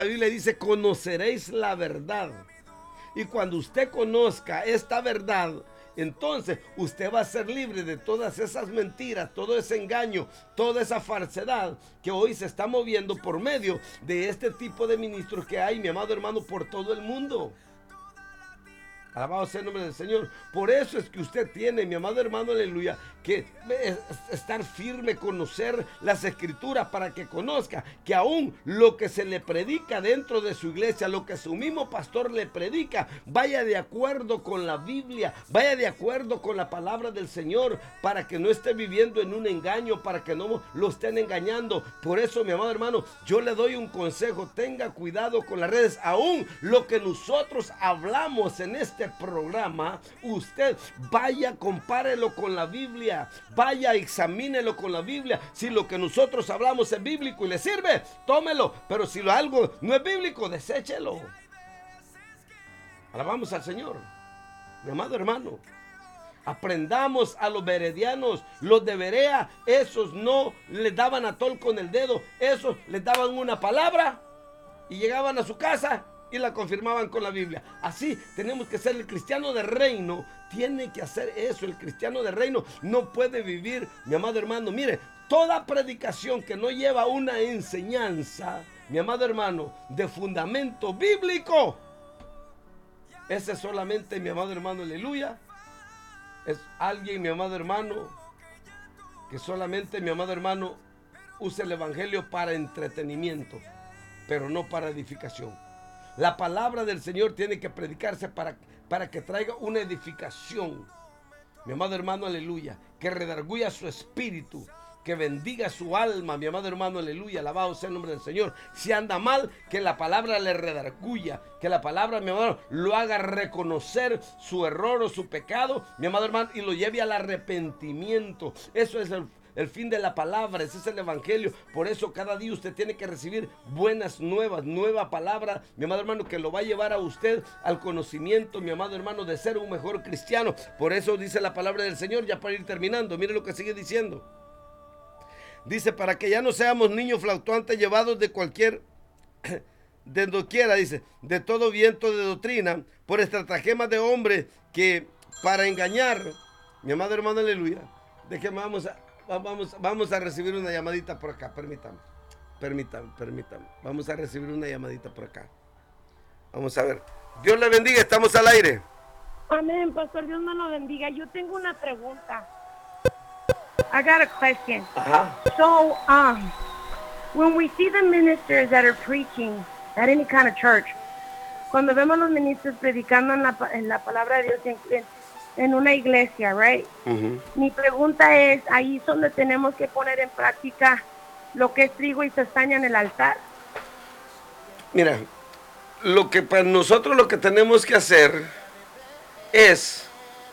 La Biblia dice, conoceréis la verdad. Y cuando usted conozca esta verdad, entonces usted va a ser libre de todas esas mentiras, todo ese engaño, toda esa falsedad que hoy se está moviendo por medio de este tipo de ministros que hay, mi amado hermano, por todo el mundo. Alabado sea el nombre del Señor. Por eso es que usted tiene, mi amado hermano, aleluya, que estar firme, conocer las escrituras para que conozca que aún lo que se le predica dentro de su iglesia, lo que su mismo pastor le predica, vaya de acuerdo con la Biblia, vaya de acuerdo con la palabra del Señor, para que no esté viviendo en un engaño, para que no lo estén engañando. Por eso, mi amado hermano, yo le doy un consejo: tenga cuidado con las redes. Aún lo que nosotros hablamos en este programa, usted vaya, compárelo con la Biblia, vaya, examínelo con la Biblia. Si lo que nosotros hablamos es bíblico y le sirve, tómelo, pero si algo no es bíblico, deséchelo. Alabamos al Señor. Mi amado hermano, aprendamos a los beredianos, los de Berea. Esos no les daban atol con el dedo, esos les daban una palabra y llegaban a su casa y la confirmaban con la Biblia. Así tenemos que ser. El cristiano de reino tiene que hacer eso. El cristiano de reino no puede vivir, mi amado hermano. Mire, toda predicación que no lleva una enseñanza, mi amado hermano, de fundamento bíblico, ese solamente, mi amado hermano, aleluya, es alguien, mi amado hermano, que solamente, mi amado hermano, usa el evangelio para entretenimiento, pero no para edificación. La palabra del Señor tiene que predicarse para que traiga una edificación, mi amado hermano, aleluya, que redarguya su espíritu, que bendiga su alma, mi amado hermano, aleluya, alabado sea el nombre del Señor. Si anda mal, que la palabra le redarguya, que la palabra, mi amado, lo haga reconocer su error o su pecado, mi amado hermano, y lo lleve al arrepentimiento. Eso es el fin de la palabra, ese es el evangelio. Por eso cada día usted tiene que recibir buenas nuevas, nueva palabra, mi amado hermano, que lo va a llevar a usted al conocimiento, mi amado hermano, de ser un mejor cristiano. Por eso dice la palabra del Señor, ya para ir terminando, mire lo que sigue diciendo. Dice, para que ya no seamos niños flautantes llevados de doquiera, dice, de todo viento de doctrina, por estratagemas de hombre que para engañar, mi amado hermano, aleluya. Déjeme, vamos a recibir una llamadita por acá, permítame. Vamos a recibir una llamadita por acá. Vamos a ver. Dios le bendiga, estamos al aire. Amén, pastor, Dios me lo bendiga. Yo tengo una pregunta. I got a question. So, when we see the ministers that are preaching at any kind of church, cuando vemos los ministros predicando en la palabra de Dios en una iglesia, right? Mi pregunta es, ahí es donde tenemos que poner en práctica lo que es trigo y cizaña en el altar. Mira, para nosotros lo que tenemos que hacer es,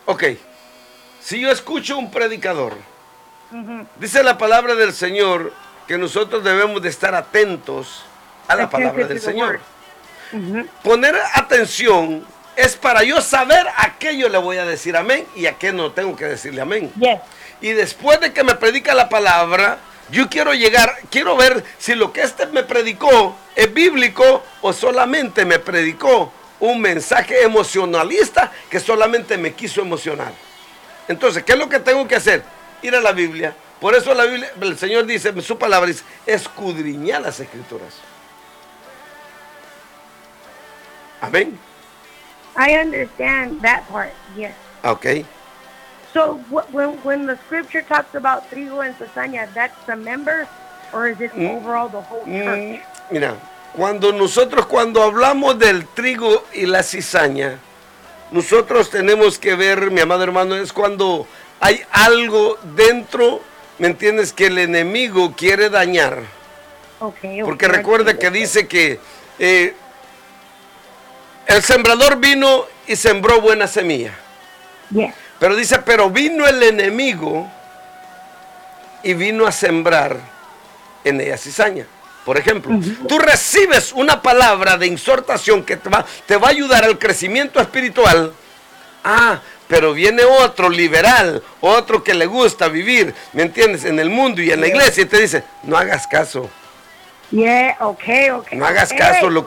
si yo escucho un predicador, dice la palabra del Señor que nosotros debemos de estar atentos a la palabra del Señor. Poner atención es para yo saber a qué yo le voy a decir amén y a qué no tengo que decirle amén. Y después de que me predica la palabra, yo quiero ver si lo que me predicó es bíblico o solamente me predicó un mensaje emocionalista que solamente me quiso emocionar. Entonces, ¿qué es lo que tengo que hacer? Ir a la Biblia. Por eso la Biblia, el Señor dice, en su palabra dice, escudriñar las escrituras. Amén. I understand that part, yes. Okay. So when the scripture talks about trigo and cizaña, that's the members, or is it overall the whole church? Mira, cuando hablamos del trigo y la cizaña, nosotros tenemos que ver, mi amado hermano, es cuando hay algo dentro, ¿me entiendes?, que el enemigo quiere dañar. Porque recuerda que dice que el sembrador vino y sembró buena semilla. Pero dice, pero vino el enemigo y vino a sembrar en ella cizaña. Por ejemplo, tú recibes una palabra de exhortación que te va a ayudar al crecimiento espiritual. Pero viene otro liberal, otro que le gusta vivir, ¿me entiendes?, en el mundo y en la iglesia, y te dice, no hagas caso. Yeah, okay. No hagas caso lo